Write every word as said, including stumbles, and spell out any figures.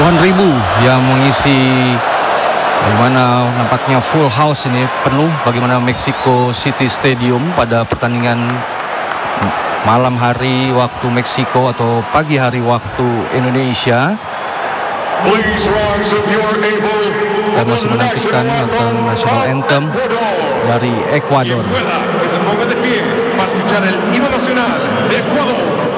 delapan ribu yang mengisi, bagaimana nampaknya full house ini, penuh bagaimana Mexico City Stadium pada pertandingan malam hari waktu Meksiko atau pagi hari waktu Indonesia. Kita masih menantikan national anthem dari Ekuador.